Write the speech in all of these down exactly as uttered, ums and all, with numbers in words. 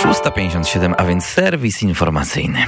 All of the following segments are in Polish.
szósta pięćdziesiąt siedem, a więc serwis informacyjny.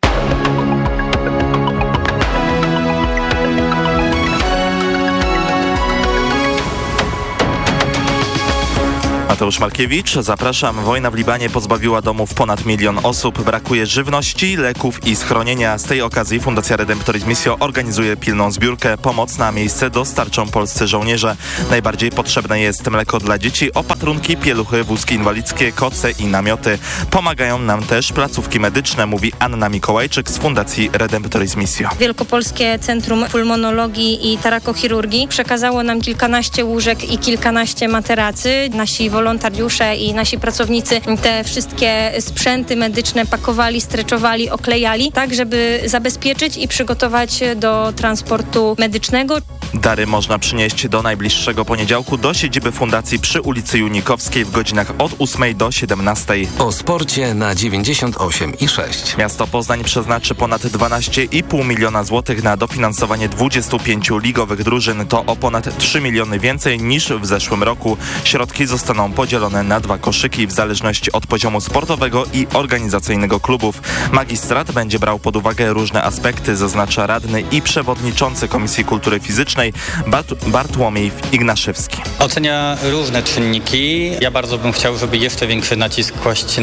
Mateusz Markiewicz, zapraszam. Wojna w Libanie pozbawiła domów ponad milion osób. Brakuje żywności, leków i schronienia. Z tej okazji Fundacja Redemptoris Missio organizuje pilną zbiórkę. Pomoc na miejsce dostarczą polscy żołnierze. Najbardziej potrzebne jest mleko dla dzieci, opatrunki, pieluchy, wózki inwalidzkie, koce i namioty. Pomagają nam też placówki medyczne, mówi Anna Mikołajczyk z Fundacji Redemptoris Missio. Wielkopolskie Centrum Pulmonologii i Tarakochirurgii przekazało nam kilkanaście łóżek i kilkanaście materacy. Nasi wolontariusze i nasi pracownicy te wszystkie sprzęty medyczne pakowali, streczowali, oklejali, tak żeby zabezpieczyć i przygotować do transportu medycznego. Dary można przynieść do najbliższego poniedziałku do siedziby fundacji przy ulicy Junikowskiej w godzinach od ósmej do siedemnastej. O sporcie na dziewięćdziesiąt osiem i sześć. Miasto Poznań przeznaczy ponad dwanaście i pół miliona złotych na dofinansowanie dwudziestu pięciu ligowych drużyn. To o ponad trzy miliony więcej niż w zeszłym roku. Środki zostaną podzielone na dwa koszyki w zależności od poziomu sportowego i organizacyjnego klubów. Magistrat będzie brał pod uwagę różne aspekty, zaznacza radny i przewodniczący Komisji Kultury Fizycznej Bart- Bartłomiej Ignaszewski. Ocenia różne czynniki. Ja bardzo bym chciał, żeby jeszcze większy nacisk kłaść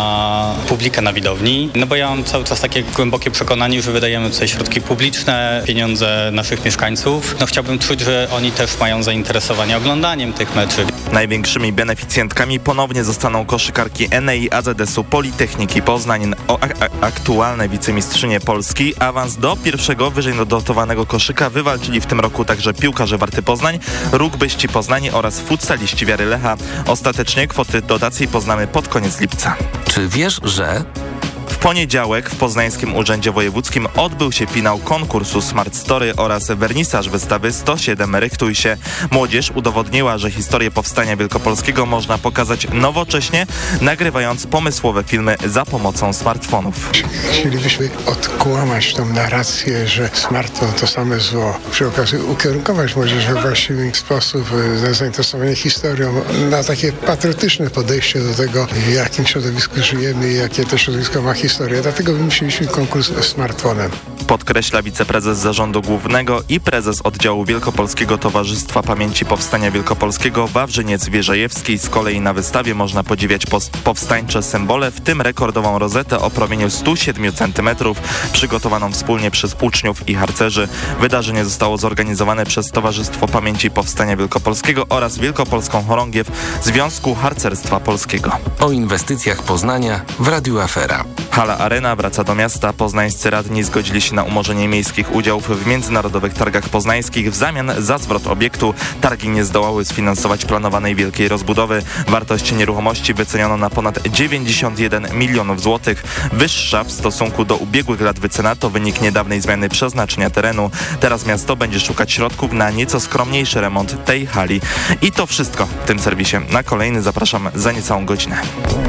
na publikę na widowni, no bo ja mam cały czas takie głębokie przekonanie, że wydajemy tutaj środki publiczne, pieniądze naszych mieszkańców. No chciałbym czuć, że oni też mają zainteresowanie oglądaniem tych meczy. Największymi beneficjentkami ponownie zostaną koszykarki N E I A Z S-u Politechniki Poznań. O, a, aktualne wicemistrzynie Polski awans do pierwszego wyżej dotowanego koszyka wywalczyli w tym roku także piłkarze Warty Poznań, rugbyści Poznań oraz futsaliści Wiary Lecha. Ostatecznie kwoty dotacji poznamy pod koniec lipca. Czy wiesz, że... W poniedziałek w Poznańskim Urzędzie Wojewódzkim odbył się finał konkursu Smart Story oraz wernisaż wystawy sto siedem Rychtuj się. Młodzież udowodniła, że historię powstania wielkopolskiego można pokazać nowocześnie, nagrywając pomysłowe filmy za pomocą smartfonów. Chcielibyśmy odkłamać tą narrację, że smartfon to same zło. Przy okazji ukierunkować młodzież we właściwy sposób na zainteresowanie historią, na takie patriotyczne podejście do tego, w jakim środowisku żyjemy i jakie to środowisko ma historię. Dlatego wymyśliliśmy konkurs z smartfonem. Podkreśla wiceprezes Zarządu Głównego i prezes oddziału Wielkopolskiego Towarzystwa Pamięci Powstania Wielkopolskiego Wawrzyniec Wierzejewski. Z kolei na wystawie można podziwiać powstańcze symbole, w tym rekordową rozetę o promieniu stu siedmiu centymetrów, przygotowaną wspólnie przez uczniów i harcerzy. Wydarzenie zostało zorganizowane przez Towarzystwo Pamięci Powstania Wielkopolskiego oraz Wielkopolską Chorągiew Związku Harcerstwa Polskiego. O inwestycjach Poznania w Radiu Afera. Hala Arena wraca do miasta. Poznańscy radni zgodzili się na umorzenie miejskich udziałów w Międzynarodowych Targach Poznańskich w zamian za zwrot obiektu. Targi nie zdołały sfinansować planowanej wielkiej rozbudowy. Wartość nieruchomości wyceniono na ponad dziewięćdziesiąt jeden milionów złotych. Wyższa w stosunku do ubiegłych lat wycena to wynik niedawnej zmiany przeznaczenia terenu. Teraz miasto będzie szukać środków na nieco skromniejszy remont tej hali. I to wszystko w tym serwisie. Na kolejny zapraszam za niecałą godzinę.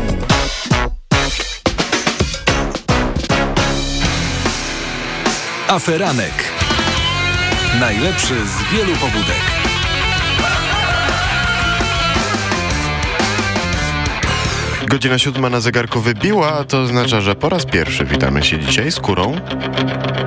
Aferanek. Najlepszy z wielu pobudek. Godzina siódma na zegarku wybiła, a to oznacza, że po raz pierwszy witamy się dzisiaj z Kurą.